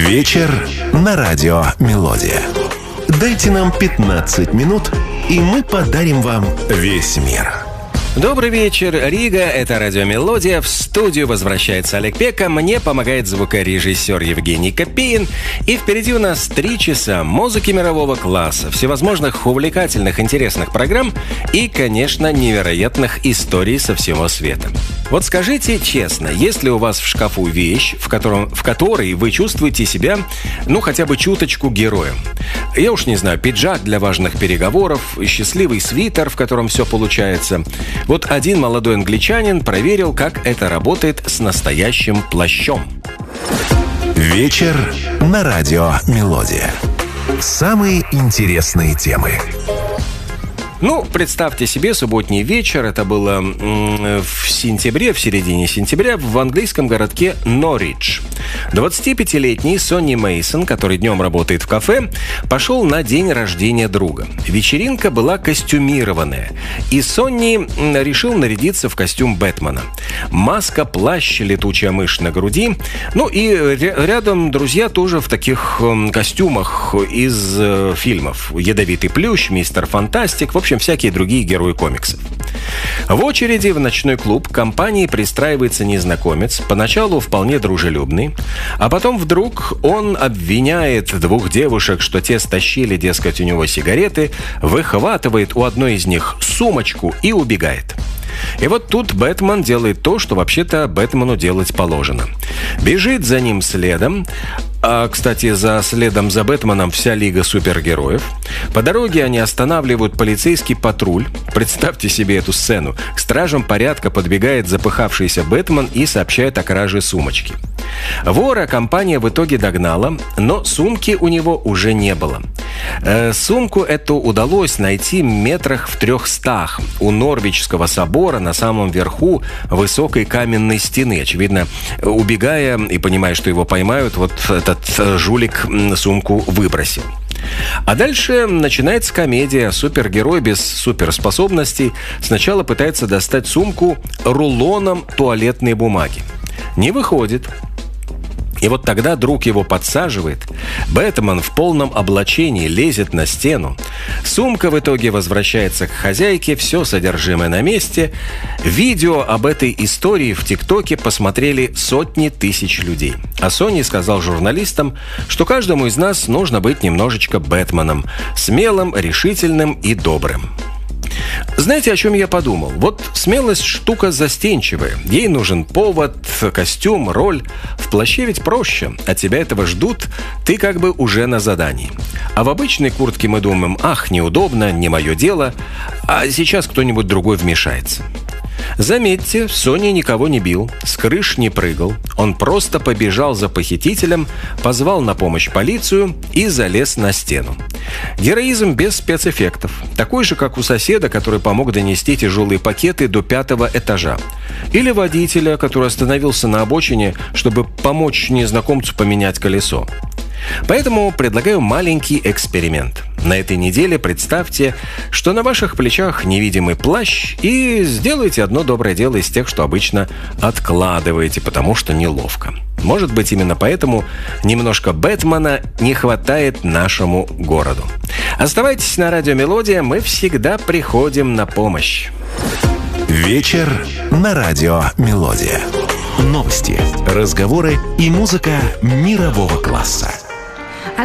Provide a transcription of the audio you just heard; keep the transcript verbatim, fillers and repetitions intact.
Вечер на радио «Мелодия». Дайте нам пятнадцать минут, и мы подарим вам весь мир. Добрый вечер, Рига, это радио «Мелодия». В студию возвращается Олег Пека, мне помогает звукорежиссер Евгений Копеин. И впереди у нас три часа музыки мирового класса, всевозможных увлекательных, интересных программ и, конечно, невероятных историй со всего света. Вот скажите честно, есть ли у вас в шкафу вещь, в, котором, в которой вы чувствуете себя, ну, хотя бы чуточку героем? Я уж не знаю, пиджак для важных переговоров, счастливый свитер, в котором все получается. Вот один молодой англичанин проверил, как это работает с настоящим плащом. Вечер на радио «Мелодия». Самые интересные темы. Ну, представьте себе, субботний вечер, это было м- в сентябре, в середине сентября, в английском городке Норвич. двадцатипятилетний Сонни Мейсон, который днем работает в кафе, пошел на день рождения друга. Вечеринка была костюмированная, и Сонни решил нарядиться в костюм Бэтмена. Маска, плащ, летучая мышь на груди. Ну и рядом друзья тоже в таких костюмах из э, фильмов. Ядовитый плющ, мистер Фантастик, в общем, всякие другие герои комиксов. В очереди в ночной клуб к компании пристраивается незнакомец, поначалу вполне дружелюбный, а потом вдруг он обвиняет двух девушек, что те стащили, дескать, у него сигареты, выхватывает у одной из них сумочку и убегает. И вот тут Бэтмен делает то, что вообще-то Бэтмену делать положено. Бежит за ним следом. А, кстати, за следом за Бэтменом вся лига супергероев. По дороге они останавливают полицейский патруль. Представьте себе эту сцену. К стражам порядка подбегает запыхавшийся Бэтмен и сообщает о краже сумочки. Вора компания в итоге догнала, но сумки у него уже не было. Э, сумку эту удалось найти метрах в трехстах у Норвичского собора на самом верху высокой каменной стены. Очевидно, убегая и понимая, что его поймают, вот этот жулик сумку выбросил. А дальше начинается комедия. Супергерой без суперспособностей сначала пытается достать сумку рулоном туалетной бумаги. Не выходит. И вот тогда друг его подсаживает. Бэтмен в полном облачении лезет на стену. Сумка в итоге возвращается к хозяйке, все содержимое на месте. Видео об этой истории в ТикТоке посмотрели сотни тысяч людей. А Сони сказал журналистам, что каждому из нас нужно быть немножечко Бэтменом. Смелым, решительным и добрым. Знаете, о чем я подумал? Вот смелость штука застенчивая. Ей нужен повод, костюм, роль. В плаще ведь проще. От тебя этого ждут, ты как бы уже на задании. А в обычной куртке мы думаем: ах, неудобно, не мое дело. А сейчас кто-нибудь другой вмешается. Заметьте, Сони никого не бил, с крыш не прыгал. Он просто побежал за похитителем, позвал на помощь полицию и залез на стену. Героизм без спецэффектов. Такой же, как у соседа, который помог донести тяжелые пакеты до пятого этажа. Или водителя, который остановился на обочине, чтобы помочь незнакомцу поменять колесо. Поэтому предлагаю маленький эксперимент. На этой неделе представьте, что на ваших плечах невидимый плащ, и сделайте одно доброе дело из тех, что обычно откладываете, потому что неловко. Может быть, именно поэтому немножко Бэтмена не хватает нашему городу. Оставайтесь на радио «Мелодия», мы всегда приходим на помощь. Вечер на радио «Мелодия». Новости, разговоры и музыка мирового класса.